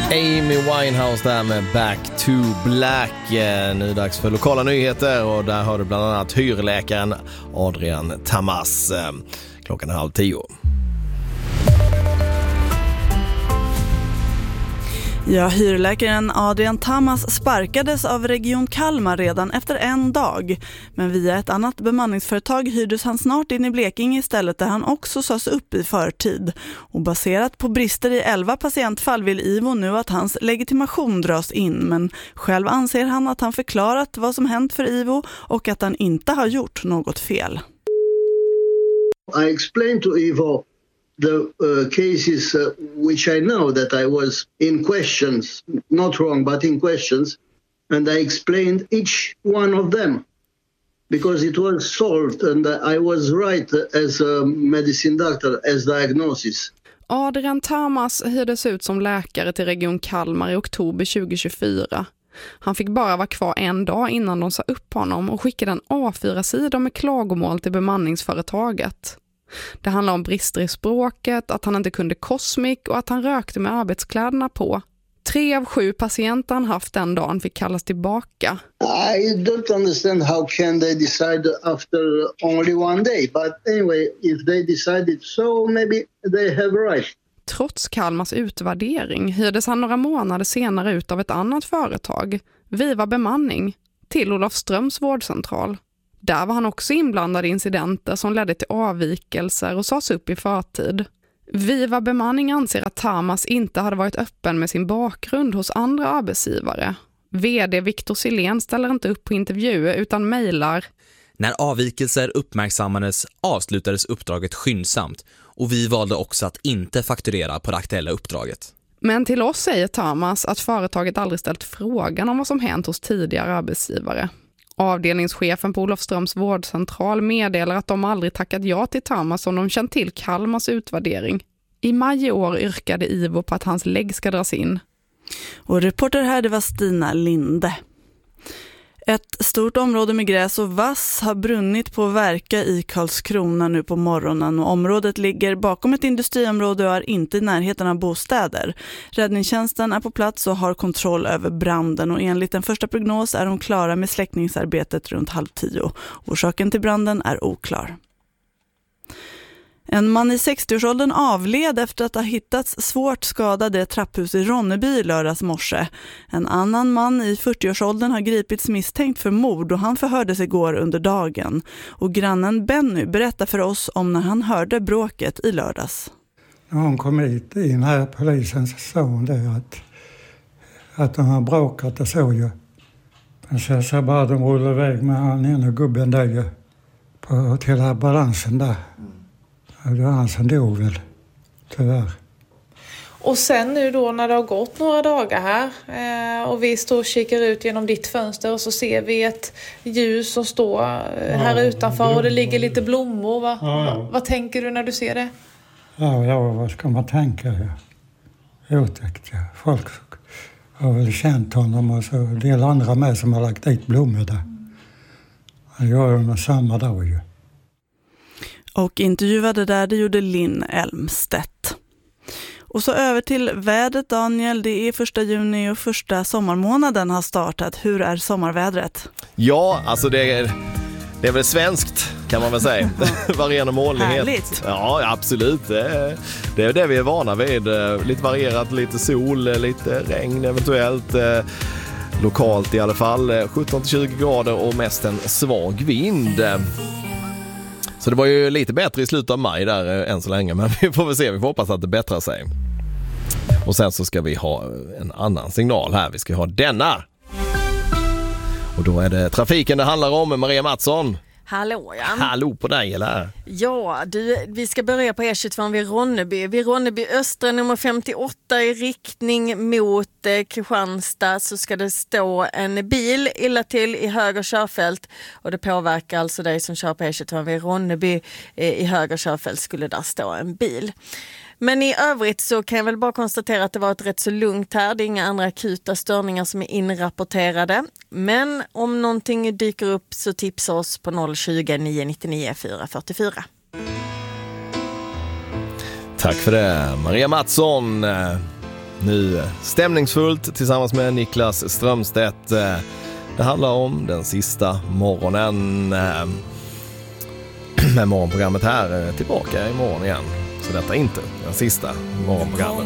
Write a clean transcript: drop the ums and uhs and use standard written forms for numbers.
Amy Winehouse där med Back to Black. Nu är det dags för lokala nyheter och där har du bland annat hyrläkaren Adrian Tamas. Klockan är 9:30. Ja, hyrläkaren Adrian Tamas sparkades av Region Kalmar redan efter en dag. Men via ett annat bemanningsföretag hyrdes han snart in i Blekinge istället, där han också sades upp i förtid. Och baserat på brister i 11 patientfall vill Ivo nu att hans legitimation dras in. Men själv anser han att han förklarat vad som hänt för Ivo och att han inte har gjort något fel. I explained to Ivo the cases which I know that I was in questions, not wrong, but in questions, and I explained each one of them because it was solved and I was right as a medicine doctor, as diagnosis. Adrian Tamas hyrdes ut som läkare till Region Kalmar i oktober 2024. Han fick bara vara kvar en dag innan de sa upp honom och skickade en A4-sida med klagomål till bemanningsföretaget. Det handlar om brister i språket, att han inte kunde Cosmic och att han rökte med arbetskläderna på. 3 av 7 patienter han haft den dagen fick kallas tillbaka. I don't understand how can they decide after only one day, but anyway, if they decided so, maybe they have right. Trots Kalmars utvärdering hyrdes han några månader senare ut av ett annat företag, Viva Bemanning, till Olofströms vårdcentral. Där var han också inblandad i incidenter som ledde till avvikelser och sades upp i förtid. Viva Bemanning anser att Tamas inte hade varit öppen med sin bakgrund hos andra arbetsgivare. VD Viktor Silén ställer inte upp på intervjuer utan mejlar. När avvikelser uppmärksammades avslutades uppdraget skyndsamt och vi valde också att inte fakturera på det aktuella uppdraget. Men till oss säger Tamas att företaget aldrig ställt frågan om vad som hänt hos tidigare arbetsgivare. Avdelningschefen på Olofströms vårdcentral meddelar att de aldrig tackat ja till Tamas om de känt till Kalmars utvärdering. I maj i år yrkade Ivo på att hans lägg ska dras in. Och reporter här, det var Stina Linde. Ett stort område med gräs och vass har brunnit på Verka i Karlskrona nu på morgonen och området ligger bakom ett industriområde och är inte i närheten av bostäder. Räddningstjänsten är på plats och har kontroll över branden och enligt en första prognos är de klara med släckningsarbetet runt 9:30. Orsaken till branden är oklar. En man i 60-årsåldern avled efter att ha hittats svårt skadad i ett trapphus i Ronneby i lördags morse. En annan man i 40-årsåldern har gripits misstänkt för mord och han förhördes igår under dagen. Och grannen Benny berättar för oss om när han hörde bråket i lördags. När hon kom hit in här, polisen, så sa hon det att de har bråkat och så ju. Men sen så bara de rullade iväg med han ena gubben där ju till här balansen där. Det var han som dog väl, tyvärr. Och sen nu då när det har gått några dagar här och vi står och kikar ut genom ditt fönster och så ser vi ett ljus som står här utanför och det ligger lite blommor. Va? Ja. Vad tänker du när du ser det? Ja, vad ska man tänka? Otäckt, ja. Folk har väl känt honom och så en del andra med som har lagt dit blommor där. Han gör de samma dag ju. Och intervjuade där, det gjorde Linn Elmstedt. Och så över till vädret, Daniel. Det är 1 juni och första sommarmånaden har startat. Hur är sommarvädret? Ja, alltså det är väl svenskt kan man väl säga. Varierande molnighet. Härligt. Ja, absolut. Det är det vi är vana vid. Lite varierat, lite sol, lite regn eventuellt. Lokalt i alla fall. 17-20 grader och mest en svag vind. Så det var ju lite bättre i slutet av maj där än så länge, men vi får väl se, vi får hoppas att det bättrar sig. Och sen så ska vi ha en annan signal här, vi ska ha denna. Och då är det trafiken det handlar om, Maria Mattsson. Hallå, Jan. Hallå på dig, eller? Ja, vi ska börja på E22 vid Ronneby. Vid Ronneby Östra nummer 58 i riktning mot Kristianstad så ska det stå en bil illa till i höger körfält. Och det påverkar alltså dig som kör på E22 vid Ronneby. I höger körfält skulle där stå en bil. Men i övrigt så kan jag väl bara konstatera att det var ett rätt så lugnt här. Det är inga andra akuta störningar som är inrapporterade. Men om någonting dyker upp så tipsa oss på 020 999 444. Tack för det, Maria Mattsson. nu stämningsfullt tillsammans med Niklas Strömstedt. Det handlar om den sista morgonen. Med morgonprogrammet här tillbaka imorgon igen. Så detta är inte den sista morgonprogrammet.